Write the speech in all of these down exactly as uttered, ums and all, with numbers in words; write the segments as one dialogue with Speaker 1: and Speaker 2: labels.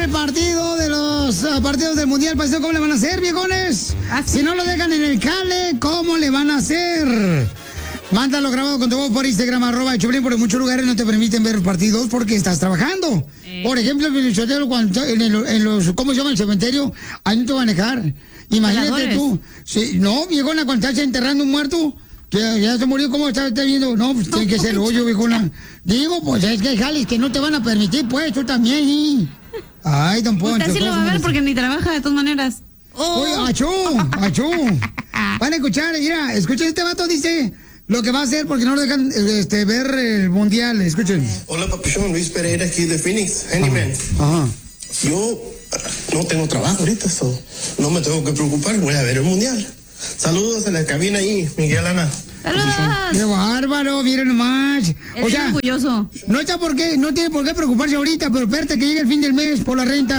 Speaker 1: el partido de los uh, partidos del Mundial, paisano, ¿cómo le van a hacer, viejones?
Speaker 2: ¿Ah, sí?
Speaker 1: Si no lo dejan en el cale, ¿cómo le van a hacer? Mándalo grabado con tu voz por Instagram, arroba Choplin, porque en muchos lugares no te permiten ver partidos porque estás trabajando. Eh. Por ejemplo, el cuando en, el, en los, ¿cómo se llama el cementerio? Ahí no te van a dejar. Imagínate tú. Sí, no, viejona, cuando estás enterrando un muerto, que ya se murió, ¿cómo estás viendo? No, pues tiene que ser hoyo, viejona. Digo, pues es que hay jales que no te van a permitir, pues, tú también, ¿sí? Ay, don Poncho.
Speaker 2: Usted sí lo va a ver porque ni trabaja de todas maneras.
Speaker 1: Oh. Oye, achú, achú. Van a escuchar, mira, escuchen, este vato dice lo que va a hacer porque no lo dejan este, ver el mundial. Escuchen.
Speaker 3: Hola, papuchón, Luis Pereira aquí de Phoenix, Handyman.
Speaker 1: Ajá.
Speaker 3: Yo no tengo trabajo ahorita, so no me tengo que preocupar, voy a ver el mundial. Saludos en la cabina ahí, Miguel Ana.
Speaker 2: ¡Saludos!
Speaker 1: ¡Qué bárbaro! Miren nomás.
Speaker 2: O sea, orgulloso.
Speaker 1: No está por qué, no tiene por qué preocuparse ahorita, pero espérate que llegue el fin del mes por la renta.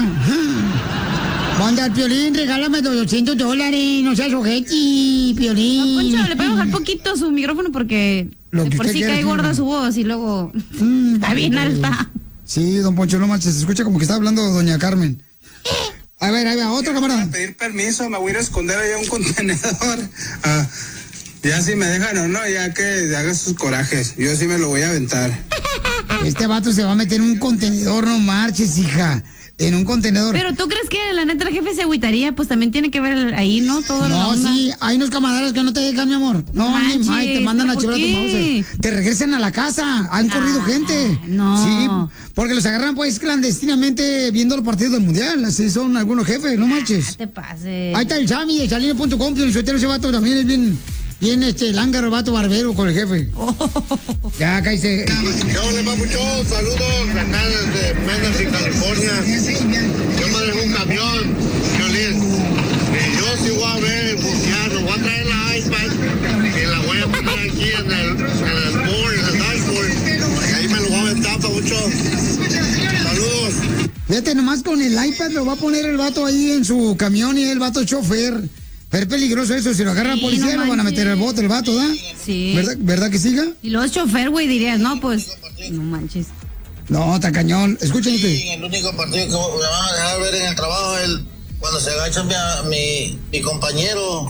Speaker 1: Manda al Piolín, regálame doscientos dólares, no seas ojeti, Piolín.
Speaker 2: No, Poncho, le puedo bajar poquito su micrófono porque de por sí cae gorda su voz y luego mm, está bien alta.
Speaker 1: Sí, don Poncho, no manches, se escucha como que está hablando doña Carmen. A ver, ahí va, otro camarada.
Speaker 4: Voy a pedir permiso, me voy a ir a esconder allá un contenedor. Ah, ya si me dejan o no, ya que haga sus corajes. Yo sí me lo voy a aventar.
Speaker 1: Este vato se va a meter en un contenedor, no marches, hija. En un contenedor.
Speaker 2: Pero ¿tú crees que la neta el jefe se agüitaría? Pues también tiene que ver ahí, ¿no? Todo
Speaker 1: no, sí, hay unos camaradas que no te dejan, mi amor. No,
Speaker 2: Manches,
Speaker 1: ni más, te mandan a chivar a tu mouse. Te regresen a la casa. Han corrido
Speaker 2: ah,
Speaker 1: gente.
Speaker 2: No.
Speaker 1: Sí, porque los agarran pues clandestinamente viendo los partidos del mundial. Así son algunos jefes, no manches.
Speaker 2: No te pases.
Speaker 1: Ahí está el Sammy de Salino punto com, el suéter, ese vato también es bien, bien este, lángaro, vato barbero con el jefe. Oh. Ya, cállese.
Speaker 3: ¿Qué hola, papuchón? Saludos acá desde Mendoza, California. Yo manejo un camión, Violín. Y yo sí voy a ver el mundial, me voy a traer la iPad y la voy a poner aquí en el, en el board, en el dashboard. Y ahí me lo voy a aventar, papuchón. Saludos.
Speaker 1: Fíjate, nomás con el iPad lo va a poner el vato ahí en su camión y el vato chofer. Pero es peligroso eso, si lo agarra la sí, policía no lo van a meter al bote el vato, ¿da?
Speaker 2: Sí.
Speaker 1: ¿Verdad, ¿verdad que siga?
Speaker 2: Y luego es chofer, güey, dirías, no, pues, no manches.
Speaker 1: No, está cañón. Escúchate.
Speaker 3: Sí, el único partido que me van a dejar ver en el trabajo es el, cuando se agacha mi, mi, mi compañero.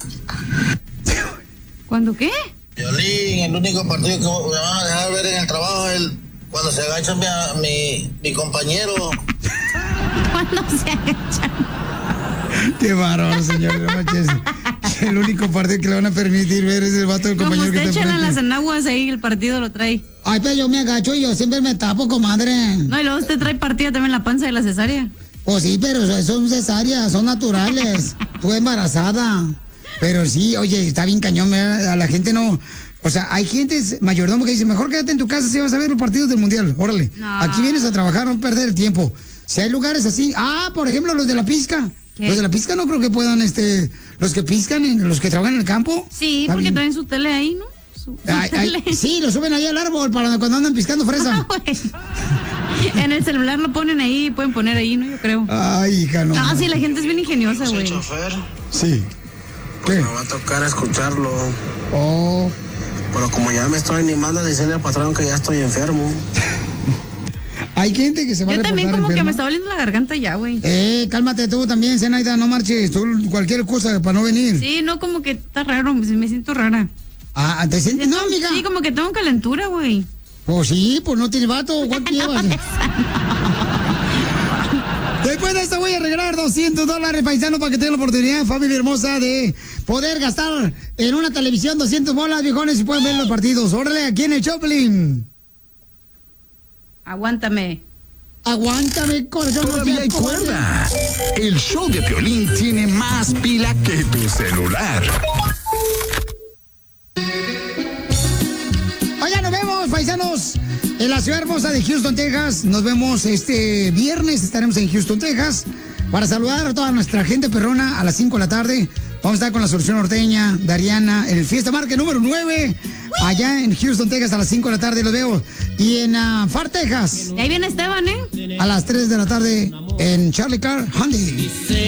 Speaker 2: ¿Cuándo qué?
Speaker 3: Violín, el único partido que me van a dejar ver en el trabajo es el, cuando se agacha mi, mi, mi compañero.
Speaker 2: ¿Cuándo se agacha?
Speaker 1: Qué bárbaro, señor. No manches. El único partido que le van a permitir ver es el vato del compañero
Speaker 2: como
Speaker 1: que
Speaker 2: usted
Speaker 1: te
Speaker 2: echan a las enaguas ahí, el partido lo trae.
Speaker 1: Ay, pero yo me agacho y yo siempre me tapo, comadre.
Speaker 2: No, y luego usted trae partida también la panza de la cesárea.
Speaker 1: Pues sí, pero son cesáreas, son naturales. Tú embarazada. Pero sí, oye, está bien cañón, a la gente no... O sea, hay gente mayordomo que dice, mejor quédate en tu casa si vas a ver los partidos del mundial. Órale, no. Aquí vienes a trabajar, no perder el tiempo. Si hay lugares así, ah, por ejemplo, los de la pizca. ¿Qué? Los de la pizca no creo que puedan, este, los que piscan, los que trabajan en el campo.
Speaker 2: Sí, porque bien. Traen su tele ahí, ¿no? Su, su
Speaker 1: ay,
Speaker 2: tele.
Speaker 1: Ay, sí, lo suben ahí al árbol para cuando andan piscando fresa.
Speaker 2: Ah, en el celular lo ponen ahí, pueden poner ahí, ¿no? Yo creo.
Speaker 1: Ay, hija, no.
Speaker 2: Ah, sí, la gente es bien ingeniosa, güey.
Speaker 3: ¿Soy chofer?
Speaker 1: Sí.
Speaker 3: Pues ¿qué? Me va a tocar escucharlo.
Speaker 1: Oh.
Speaker 3: Pero como ya me estoy animando a decirle al patrón que ya estoy enfermo.
Speaker 1: Hay gente que se va
Speaker 2: Yo
Speaker 1: a
Speaker 2: también como
Speaker 1: enferma.
Speaker 2: que me está doliendo la garganta ya, güey.
Speaker 1: Eh, cálmate tú también, Zenaida, no marches. Tú cualquier cosa para no venir.
Speaker 2: Sí, no, como que está raro, me siento rara.
Speaker 1: Ah, ¿te sientes? No, amiga.
Speaker 2: Sí, como que tengo calentura, güey.
Speaker 1: Pues sí, pues no tienes vato, ¿cuánto llevas? Después de esto voy a regalar doscientos dólares, paisano, para que tengan la oportunidad, familia hermosa, de poder gastar en una televisión doscientos bolas, viejones, y pueden ver los partidos. Órale, aquí en el Choplin.
Speaker 2: Aguántame.
Speaker 1: Aguántame, corazón.
Speaker 5: Todavía hay cuerda. El show de Piolín tiene más pila que tu celular.
Speaker 1: Oigan, nos vemos, paisanos, en la ciudad hermosa de Houston, Texas. Nos vemos este viernes, estaremos en Houston, Texas, para saludar a toda nuestra gente perrona a las cinco de la tarde. Vamos a estar con la Solución Norteña, Dariana, en el Fiesta Market número nueve, allá en Houston, Texas, a las cinco de la tarde, los veo. Y en uh, Far, Texas.
Speaker 2: Y ahí viene Esteban, ¿eh?
Speaker 1: A las tres de la tarde en Charlie Car Hyundai.